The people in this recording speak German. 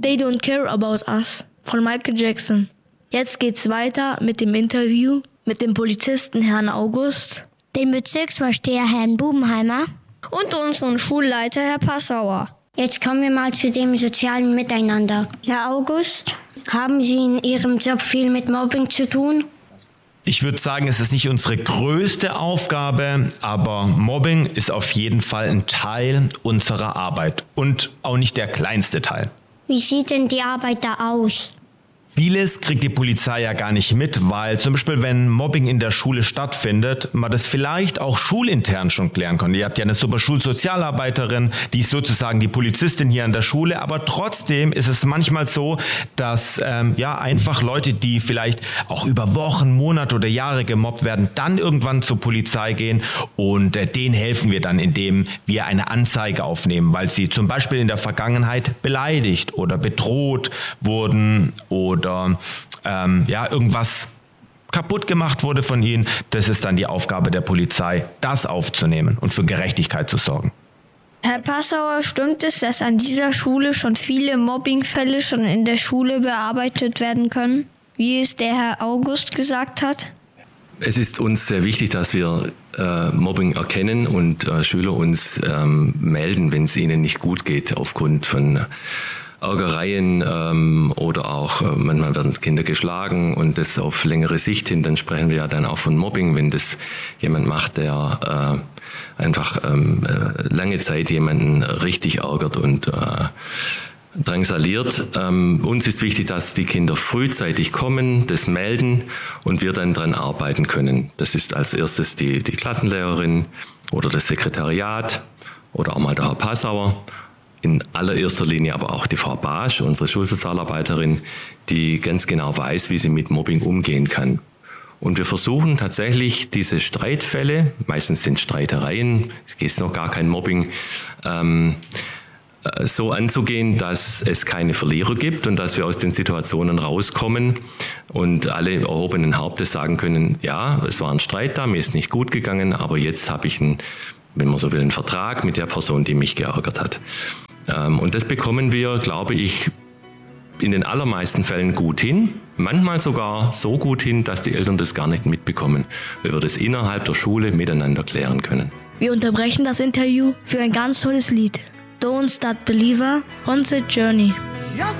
They Don't Care About Us von Michael Jackson. Jetzt geht's weiter mit dem Interview mit dem Polizisten Herrn August, den Bezirksvorsteher Herrn Bubenheimer und unseren Schulleiter Herr Passauer. Jetzt kommen wir mal zu dem sozialen Miteinander. Herr August, haben Sie in Ihrem Job viel mit Mobbing zu tun? Ich würde sagen, es ist nicht unsere größte Aufgabe, aber Mobbing ist auf jeden Fall ein Teil unserer Arbeit und auch nicht der kleinste Teil. Wie sieht denn die Arbeit da aus? Vieles kriegt die Polizei ja gar nicht mit, weil zum Beispiel, wenn Mobbing in der Schule stattfindet, man das vielleicht auch schulintern schon klären kann. Ihr habt ja eine super Schulsozialarbeiterin, die ist sozusagen die Polizistin hier an der Schule, aber trotzdem ist es manchmal so, dass einfach Leute, die vielleicht auch über Wochen, Monate oder Jahre gemobbt werden, dann irgendwann zur Polizei gehen und denen helfen wir dann, indem wir eine Anzeige aufnehmen, weil sie zum Beispiel in der Vergangenheit beleidigt oder bedroht wurden oder irgendwas kaputt gemacht wurde von ihnen. Das ist dann die Aufgabe der Polizei, das aufzunehmen und für Gerechtigkeit zu sorgen. Herr Passauer, stimmt es, dass an dieser Schule schon viele Mobbingfälle schon in der Schule bearbeitet werden können, wie es der Herr August gesagt hat? Es ist uns sehr wichtig, dass wir Mobbing erkennen und Schüler uns melden, wenn es ihnen nicht gut geht, aufgrund von Ärgereien oder auch manchmal werden Kinder geschlagen und das auf längere Sicht hin, dann sprechen wir ja dann auch von Mobbing, wenn das jemand macht, der lange Zeit jemanden richtig ärgert und drangsaliert. Uns ist wichtig, dass die Kinder frühzeitig kommen, das melden und wir dann dran arbeiten können. Das ist als erstes die Klassenlehrerin oder das Sekretariat oder auch mal der Herr Passauer. In allererster Linie aber auch die Frau Basch, unsere Schulsozialarbeiterin, die ganz genau weiß, wie sie mit Mobbing umgehen kann. Und wir versuchen tatsächlich diese Streitfälle, meistens sind Streitereien, es geht noch gar kein Mobbing, so anzugehen, dass es keine Verlierer gibt und dass wir aus den Situationen rauskommen und alle erhobenen Hauptes sagen können, ja, es war ein Streit da, mir ist nicht gut gegangen, aber jetzt habe ich wenn man so will, einen Vertrag mit der Person, die mich geärgert hat. Und das bekommen wir, glaube ich, in den allermeisten Fällen gut hin. Manchmal sogar so gut hin, dass die Eltern das gar nicht mitbekommen, weil wir das innerhalb der Schule miteinander klären können. Wir unterbrechen das Interview für ein ganz tolles Lied. Don't Start Believer von Sid Journey.